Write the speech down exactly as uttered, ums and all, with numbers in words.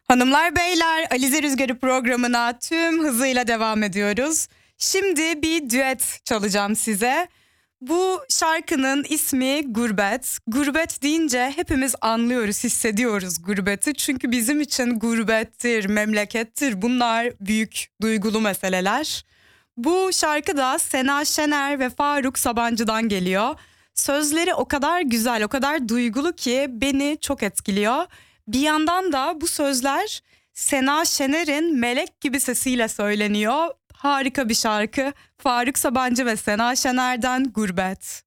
Hanımlar beyler, Alize Rüzgarı programına tüm hızıyla devam ediyoruz. Şimdi bir düet çalacağım size. Bu şarkının ismi Gurbet. Gurbet deyince hepimiz anlıyoruz, hissediyoruz gurbeti. Çünkü bizim için gurbettir, memlekettir, bunlar büyük duygulu meseleler. Bu şarkı da Sena Şener ve Faruk Sabancı'dan geliyor. Sözleri o kadar güzel, o kadar duygulu ki beni çok etkiliyor. Bir yandan da bu sözler Sena Şener'in melek gibi sesiyle söyleniyor. Harika bir şarkı. Faruk Sabancı ve Sena Şener'den Gurbet.